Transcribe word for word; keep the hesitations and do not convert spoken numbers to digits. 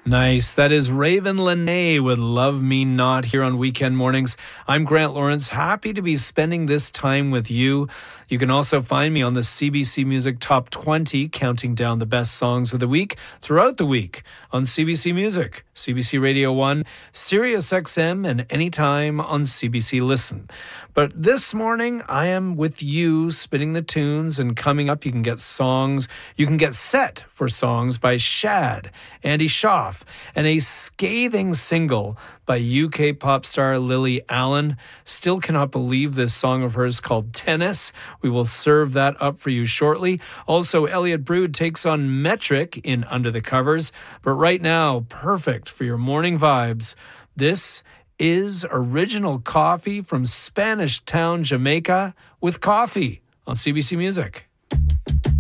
Nice. That is Raven Lene with Love Me Not here on Weekend Mornings. I'm Grant Lawrence, happy to be spending this time with you. You can also find me on the C B C Music Top twenty, counting down the best songs of the week throughout the week on C B C Music, C B C Radio one, Sirius X M, and anytime on C B C Listen. But this morning, I am with you spinning the tunes, and coming up, you can get songs, you can get set for songs by Shad, Andy Schaaf, and a scathing single by U K pop star Lily Allen. Still cannot believe this song of hers called Tennis. We will serve that up for you shortly. Also, Elliot Brood takes on Metric in Under the Covers. But right now, perfect for your morning vibes. This is Original Coffee from Spanish Town, Jamaica, with Coffee on C B C Music.